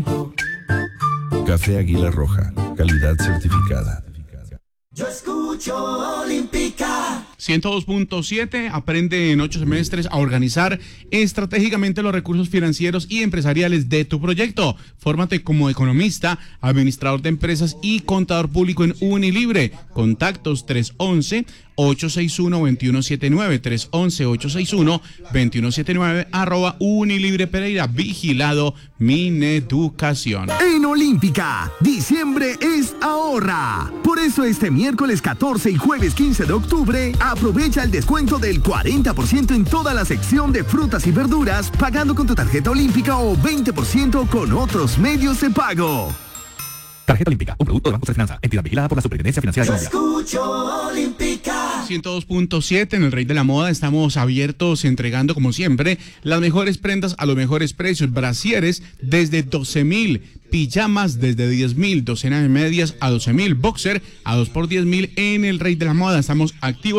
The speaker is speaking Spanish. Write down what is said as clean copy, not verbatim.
Café Águila Roja, calidad certificada. Yo escucho Olímpica. 102.7 aprende en 8 semestres a organizar estratégicamente los recursos financieros y empresariales de tu proyecto. Fórmate como economista, administrador de empresas y contador público en Unilibre. Contactos 311-861-2179, 311-861-2179, @Unilibre Pereira, vigilado Mineducación. En Olímpica, diciembre es ahorra. Por eso este miércoles 14 y jueves 15 de octubre, aprovecha el descuento del 40% en toda la sección de frutas y verduras, pagando con tu tarjeta Olímpica o 20% con otros medios de pago. Tarjeta Olímpica, un producto de Banco de Finanza, entidad vigilada por la Superintendencia Financiera de Yo Colombia. escucho Olímpica. 102.7 en el Rey de la Moda. Estamos abiertos entregando, como siempre, las mejores prendas a los mejores precios. Brasieres desde 12.000, pijamas desde 10.000, docena de medias a 12.000, boxer a 2 por 10.000 en el Rey de la Moda. Estamos activos.